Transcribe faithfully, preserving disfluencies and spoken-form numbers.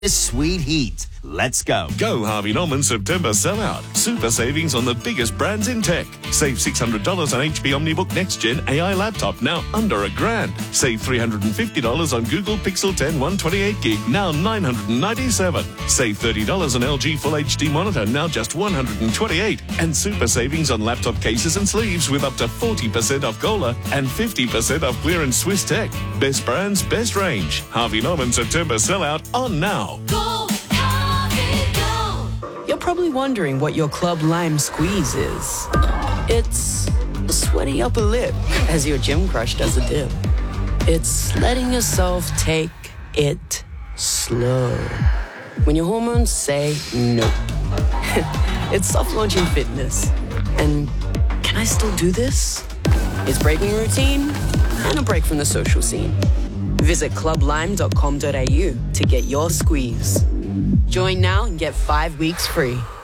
This sweet heat. Let's go. Go Harvey Norman September sellout. Super savings on the biggest brands in tech. Save six hundred dollars on H P OmniBook Next Gen A I laptop, now under a grand. Save three hundred fifty dollars on Google Pixel ten one twenty-eight gig, now nine hundred ninety-seven dollars. Save thirty dollars on L G Full H D monitor, now just one hundred twenty-eight dollars. And super savings on laptop cases and sleeves with up to forty percent off Gola and fifty percent off clearance Swiss Tech. Best brands, best range. Harvey Norman September sellout on now. Go, Harvey, go. You're probably wondering what your Club Lime Squeeze is. It's a sweaty upper lip as your gym crush does a dip. It's letting yourself take it slow when your hormones say no. It's soft launching fitness. And can I still do this? It's breaking routine and a break from the social scene. Visit club lime dot com dot a u to get your squeeze. Join now and get five weeks free.